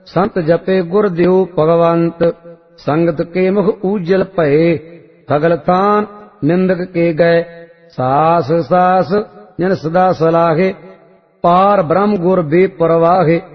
संत जपे गुर देव भगवंत। संगत के मुख उज्जल भये, सगल तान निंदक के गए। सास सास जन सदा सलाहे, पार ब्रह्म गुर बेपरवाहे।